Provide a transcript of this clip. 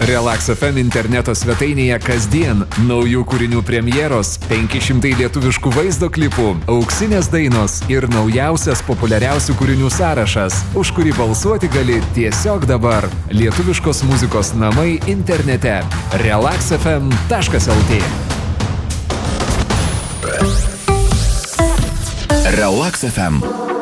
Relax FM interneto svetainėje kasdien naujų kūrinių premjeros, 500 lietuviškų vaizdo klipų, auksinės dainos ir naujausias populiariausių kūrinių sąrašas, už kurį balsuoti gali tiesiog dabar. Lietuviškos muzikos namai internete. relaxfm.lt. Relax FM.